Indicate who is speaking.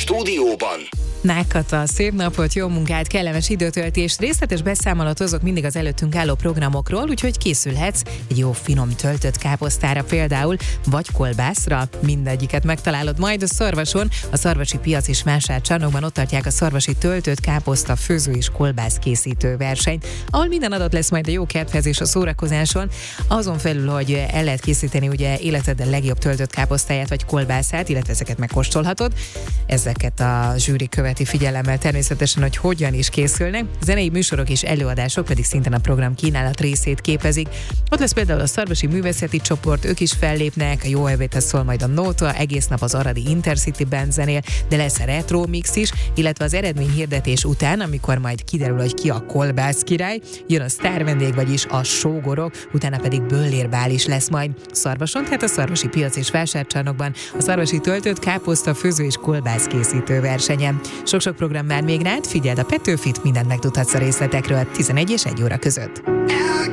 Speaker 1: stúdióban
Speaker 2: Nákata, szép napot, jó munkát, kellemes időtöltést, részletes beszámolót hozok mindig az előttünk álló programokról, úgyhogy készülhetsz egy jó finom töltött káposztára például, vagy kolbászra, mindegyiket megtalálod majd a Szarvason, a Szarvasi Piac és Vásárcsarnokban ott tartják a Szarvasi töltött káposzta főző és kolbász készítő versenyt, ahol minden adat lesz majd a jó kedvhez és a szórakozáson, azon felül, hogy el lehet készíteni ugye életed legjobb töltött káposztáját vagy kolbászát, illetve ezeket megkóstolhatod. Ezeket a zsűri követi figyelemmel természetesen, hogy hogyan is készülnek. Zenei műsorok és előadások pedig szintén a program kínálat részét képezik. Ott lesz például a Szarvasi Művészeti Csoport, ők is fellépnek, a jó elvéthez szól majd a Nóta, egész nap az Aradi Intercity Band zenél, de lesz a retro mix is, illetve az eredményhirdetés után, amikor majd kiderül, hogy ki a kolbász király, jön a sztárvendég, vagyis a sógorok, utána pedig böllérbál is lesz majd Szarvason, tehát a Szarvasi Piac és Vásárcsarnokban a Szarvasi töltött káposzta főző és kolbász készítő versenyen. Sok-sok program már még rád, figyeld a Petőfit, mindent megtudhatsz a részletekről 11 és 1 óra között.